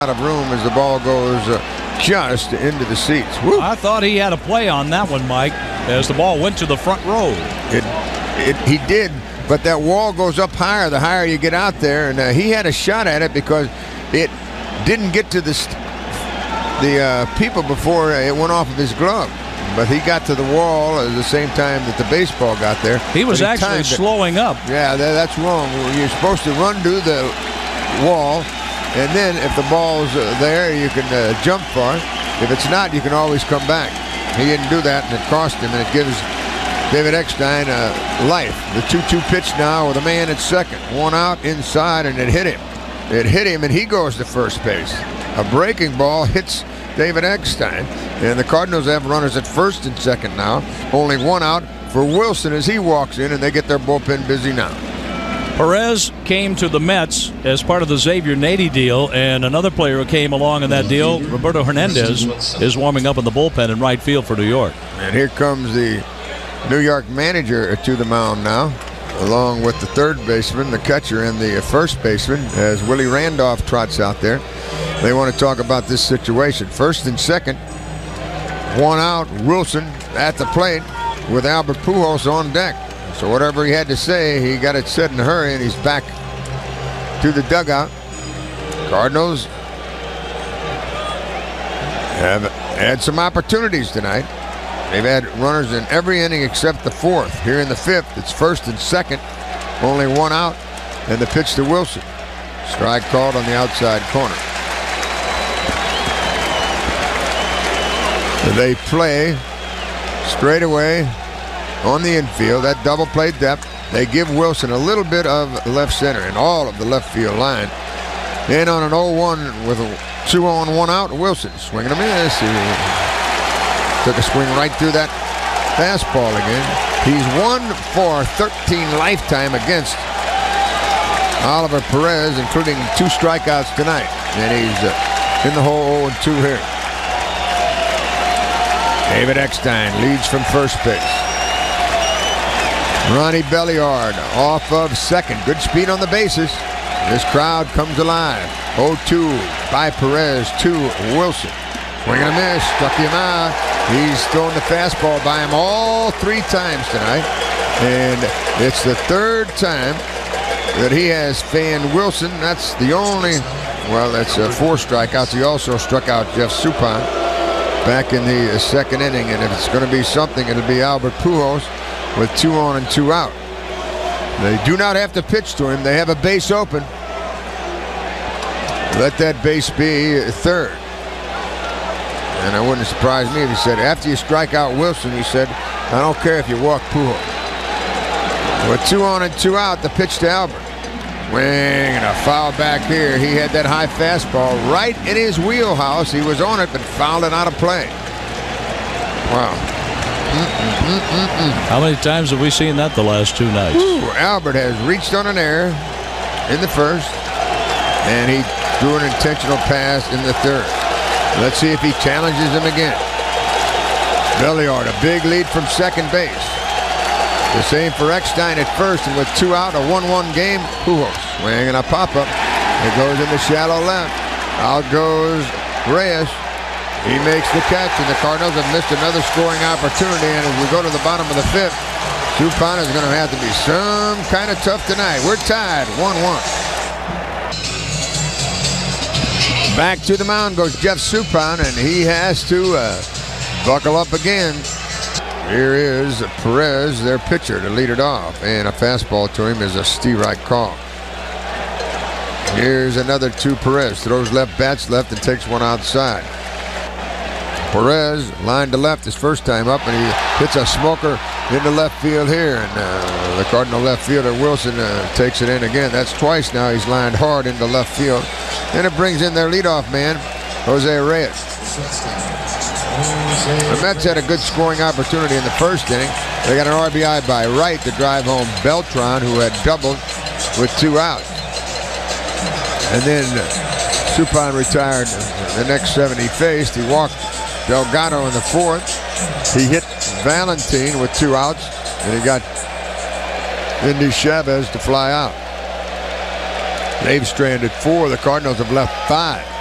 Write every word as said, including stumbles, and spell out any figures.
Out of room as the ball goes uh, just into the seats. Woo. I thought he had a play on that one, Mike, as the ball went to the front row. It, it, he did, but that wall goes up higher the higher you get out there, and uh, he had a shot at it because it didn't get to the the uh, people before it went off of his glove. But he got to the wall at the same time that the baseball got there. He was he actually slowing up. Yeah, that, that's wrong. You're supposed to run to the wall, and then if the ball's uh, there, you can uh, jump for it. If it's not, you can always come back. He didn't do that, and it cost him, and it gives David Eckstein uh, life. The two two pitch now with a man at second. One out inside, and it hit him. It hit him, and he goes to first base. A breaking ball hits David Eckstein, and the Cardinals have runners at first and second now. Only one out for Wilson as he walks in, and they get their bullpen busy now. Perez came to the Mets as part of the Xavier Nady deal, and another player who came along in that deal, Roberto Hernandez, is warming up in the bullpen in right field for New York. And here comes the New York manager to the mound now, along with the third baseman, the catcher, and the first baseman, as Willie Randolph trots out there. They want to talk about this situation. First and second, one out, Wilson at the plate with Albert Pujols on deck. So whatever he had to say, he got it said in a hurry, and he's back to the dugout. Cardinals have had some opportunities tonight. They've had runners in every inning except the fourth. Here in the fifth, it's first and second, only one out, and the pitch to Wilson. Strike called on the outside corner. They play straight away on the infield, that double play depth. They give Wilson a little bit of left center and all of the left field line. And on an oh one with a two on one out, Wilson swinging a miss. He took a swing right through that fastball again. He's one for thirteen lifetime against Oliver Perez, including two strikeouts tonight. And he's uh, in the hole oh and two here. David Eckstein leads from first base. Ronnie Belliard off of second. Good speed on the bases. This crowd comes alive. oh two by Perez to Wilson. Swing and a miss. Struck him out. He's thrown the fastball by him all three times tonight. And it's the third time that he has fanned Wilson. That's the only, well, that's uh, four strikeouts. He also struck out Jeff Suppan back in the second inning, and if it's going to be something, it'll be Albert Pujols with two on and two out. They do not have to pitch to him. They have a base open. Let that base be third. And it wouldn't surprise me if he said, after you strike out Wilson, he said, I don't care if you walk Pujols. With two on and two out, the pitch to Albert. Swing and a foul back here. He had that high fastball right in his wheelhouse. He was on it, but fouled it out of play. Wow. Mm-mm, mm-mm. How many times have we seen that the last two nights? Ooh, Albert has reached on an error in the first, and he threw an intentional pass in the third. Let's see if he challenges him again. Belliard, a big lead from second base. The same for Eckstein at first, and with two out, a one one game, Pujols swing and a pop-up. It goes in the shallow left. Out goes Reyes. He makes the catch, and the Cardinals have missed another scoring opportunity. And as we go to the bottom of the fifth, Suppan is going to have to be some kind of tough tonight. We're tied, one one. Back to the mound goes Jeff Suppan, and he has to uh, buckle up again. Here is Perez, their pitcher, to lead it off. And a fastball to him is a strike call. Here's another to Perez. Throws left, bats left, and takes one outside. Perez, line to left his first time up, and he hits a smoker into left field here. And uh, the Cardinal left fielder, Wilson, uh, takes it in again. That's twice now he's lined hard into left field. And it brings in their leadoff man, Jose Reyes. The Mets had a good scoring opportunity in the first inning. They got an R B I by Wright to drive home Beltran, who had doubled with two outs. And then Suppan retired the next seven he faced. He walked Delgado in the fourth. He hit Valentin with two outs, and he got Indy Chavez to fly out. They've stranded four. The Cardinals have left five.